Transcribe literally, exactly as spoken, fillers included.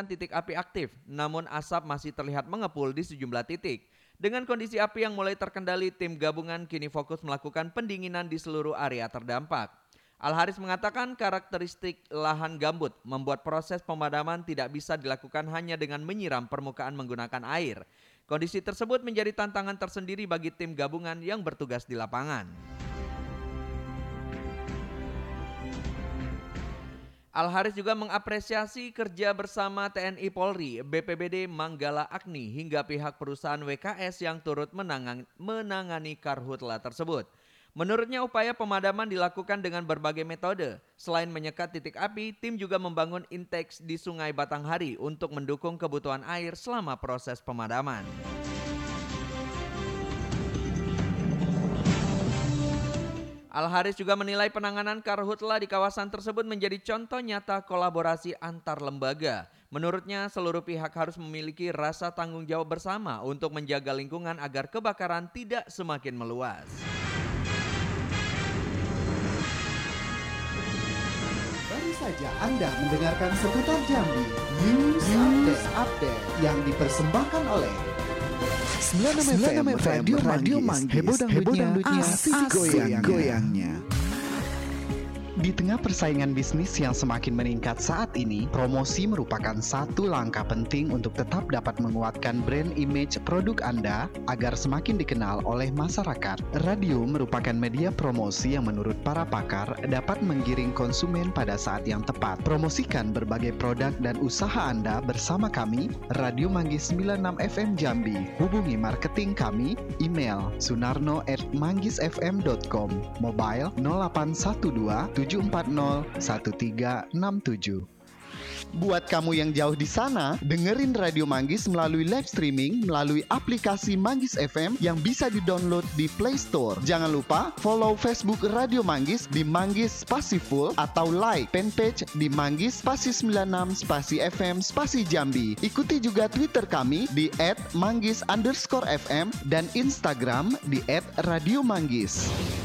menemukan titik api aktif, namun asap masih terlihat mengepul di sejumlah titik. Dengan kondisi api yang mulai terkendali, tim gabungan kini fokus melakukan pendinginan di seluruh area terdampak. Al-Haris mengatakan karakteristik lahan gambut membuat proses pemadaman tidak bisa dilakukan hanya dengan menyiram permukaan menggunakan air. Kondisi tersebut menjadi tantangan tersendiri bagi tim gabungan yang bertugas di lapangan. Al-Haris juga mengapresiasi kerja bersama T N I Polri, B P B D Manggala Agni hingga pihak perusahaan W K S yang turut menangani, menangani karhutla tersebut. Menurutnya upaya pemadaman dilakukan dengan berbagai metode. Selain menyekat titik api, tim juga membangun intake di Sungai Batanghari untuk mendukung kebutuhan air selama proses pemadaman. Al-Haris juga menilai penanganan karhutla di kawasan tersebut menjadi contoh nyata kolaborasi antar lembaga. Menurutnya, seluruh pihak harus memiliki rasa tanggung jawab bersama untuk menjaga lingkungan agar kebakaran tidak semakin meluas. Baru saja Anda mendengarkan seputar Jambi News, News Update, Update yang dipersembahkan oleh sembilan puluh enam F M Radio Manggis, heboh dangdutnya, asik goyang-goyangnya. Di tengah persaingan bisnis yang semakin meningkat saat ini, promosi merupakan satu langkah penting untuk tetap dapat menguatkan brand image produk Anda agar semakin dikenal oleh masyarakat. Radio merupakan media promosi yang menurut para pakar dapat menggiring konsumen pada saat yang tepat. Promosikan berbagai produk dan usaha Anda bersama kami, Radio Manggis sembilan puluh enam F M Jambi. Hubungi marketing kami, email sunarno at manggisfm dot com, mobile nol delapan satu dua tujuh empat nol satu tiga enam tujuh. Buat kamu yang jauh di sana, dengerin Radio Manggis melalui live streaming melalui aplikasi Manggis F M yang bisa di-download di Play Store. Jangan lupa follow Facebook Radio Manggis di Manggis Spasi Full atau like fanpage di Manggis Spasi sembilan enam Spasi F M Spasi Jambi. Ikuti juga Twitter kami di et manggis underscore f m dan Instagram di et radio manggis.